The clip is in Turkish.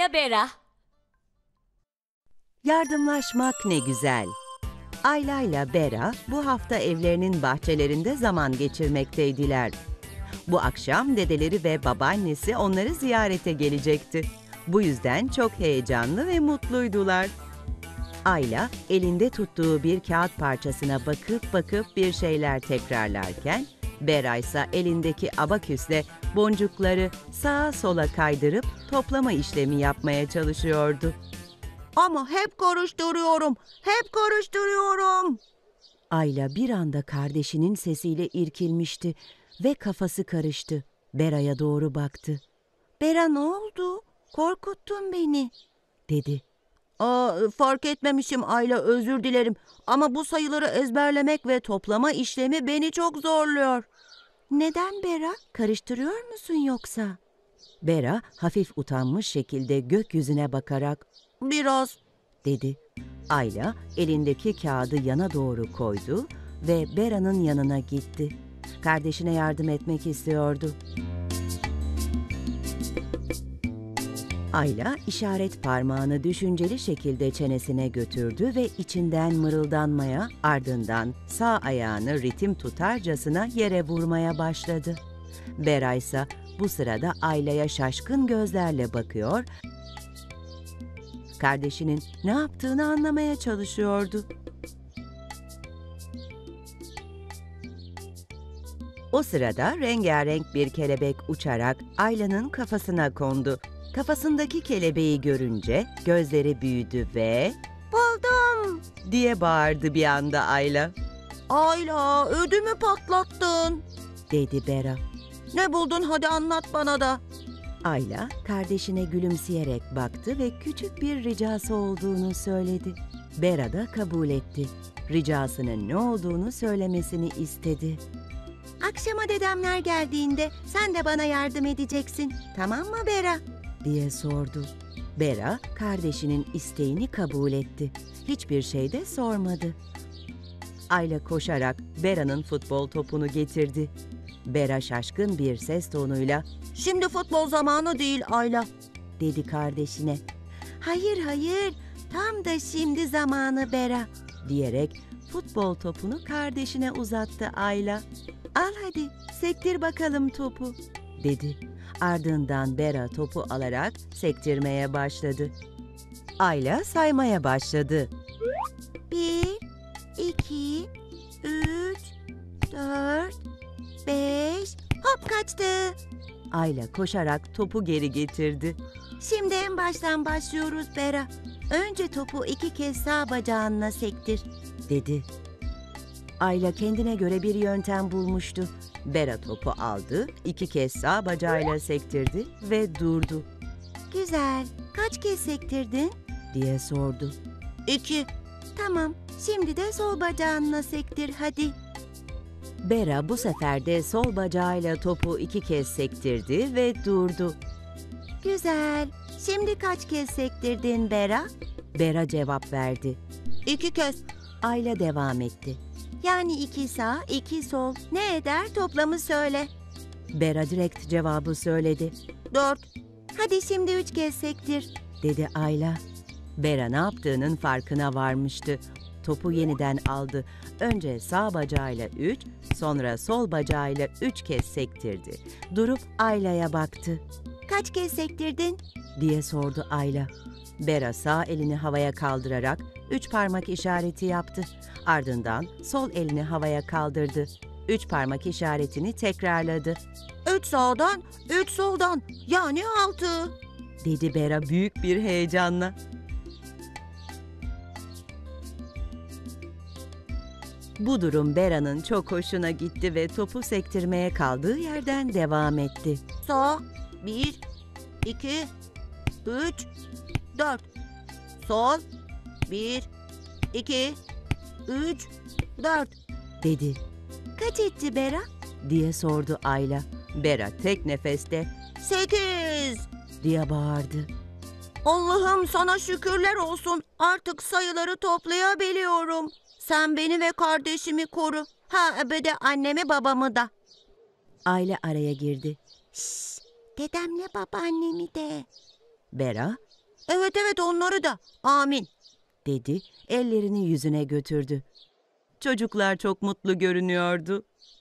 Ayla Bera. Yardımlaşmak ne güzel. Ayla ile Bera bu hafta evlerinin bahçelerinde zaman geçirmekteydiler. Bu akşam dedeleri ve babaannesi onları ziyarete gelecekti. Bu yüzden çok heyecanlı ve mutluydular. Ayla elinde tuttuğu bir kağıt parçasına bakıp bir şeyler tekrarlarken, Bera ise elindeki abaküsle boncukları sağa sola kaydırıp toplama işlemi yapmaya çalışıyordu. Ama hep karıştırıyorum. Ayla bir anda kardeşinin sesiyle irkilmişti ve kafası karıştı. Bera'ya doğru baktı. Bera, ne oldu? Korkuttun beni, dedi. Fark etmemişim Ayla, özür dilerim. Ama bu sayıları ezberlemek ve toplama işlemi beni çok zorluyor. Neden Bera? Karıştırıyor musun yoksa? Bera hafif utanmış şekilde gökyüzüne bakarak Biraz, dedi. Ayla elindeki kağıdı yana doğru koydu ve Bera'nın yanına gitti. Kardeşine yardım etmek istiyordu. Ayla işaret parmağını düşünceli şekilde çenesine götürdü ve içinden mırıldanmaya, ardından sağ ayağını ritim tutarcasına yere vurmaya başladı. Bera ise bu sırada Ayla'ya şaşkın gözlerle bakıyor, kardeşinin ne yaptığını anlamaya çalışıyordu. O sırada rengarenk bir kelebek uçarak Ayla'nın kafasına kondu. Kafasındaki kelebeği görünce gözleri büyüdü ve buldum diye bağırdı bir anda Ayla. Ayla, ödümü patlattın, dedi Bera. Ne buldun, hadi anlat bana da. Ayla kardeşine gülümseyerek baktı ve küçük bir ricası olduğunu söyledi. Bera da kabul etti. Ricasının ne olduğunu söylemesini istedi. Akşama dedemler geldiğinde sen de bana yardım edeceksin, tamam mı Bera? diye sordu. Bera kardeşinin isteğini kabul etti. Hiçbir şey de sormadı. Ayla koşarak Bera'nın futbol topunu getirdi. Bera şaşkın bir ses tonuyla Şimdi futbol zamanı değil Ayla, dedi kardeşine. Hayır, tam da şimdi zamanı Bera, diyerek futbol topunu kardeşine uzattı Ayla. Al hadi, sektir bakalım topu, dedi. Ardından Bera topu alarak sektirmeye başladı. Ayla saymaya başladı. 1, 2, 3, 4, 5, hop kaçtı. Ayla koşarak topu geri getirdi. Şimdi en baştan başlıyoruz Bera. Önce topu 2 kez sağ bacağınla sektir, dedi. Ayla kendine göre bir yöntem bulmuştu. Bera topu aldı, 2 kez sağ bacağıyla sektirdi ve durdu. Güzel, kaç kez sektirdin? diye sordu. 2. Tamam, şimdi de sol bacağınla sektir hadi. Bera bu sefer de sol bacağıyla topu 2 kez sektirdi ve durdu. Güzel, şimdi kaç kez sektirdin Bera? Bera cevap verdi. 2 kez. Ayla devam etti. Yani 2 sağ, 2 sol. Ne eder, toplamı söyle. Bera direkt cevabı söyledi. 4. Hadi şimdi 3 kez sektir, dedi Ayla. Bera ne yaptığının farkına varmıştı. Topu yeniden aldı. Önce sağ bacağıyla 3, sonra sol bacağıyla 3 kez sektirdi. Durup Ayla'ya baktı. Kaç kez sektirdin? diye sordu Ayla. Bera sağ elini havaya kaldırarak 3 parmak işareti yaptı. Ardından sol elini havaya kaldırdı. 3 parmak işaretini tekrarladı. 3 sağdan, 3 soldan, yani 6, dedi Bera büyük bir heyecanla. Bu durum Bera'nın çok hoşuna gitti ve topu sektirmeye kaldığı yerden devam etti. Sağ, 1, 2, 3, 4. Sol, 1, 2, 3, 4. dedi. Kaç etti Bera? diye sordu Ayla. Bera tek nefeste 8. diye bağırdı. Allah'ım sana şükürler olsun. Artık sayıları toplayabiliyorum. Sen beni ve kardeşimi koru. Ha, bir de annemi babamı da. Ayla araya girdi. Şşş, dedemle babaannemi de. Bera, Evet evet, onları da. Amin. dedi, ellerini yüzüne götürdü. Çocuklar çok mutlu görünüyordu.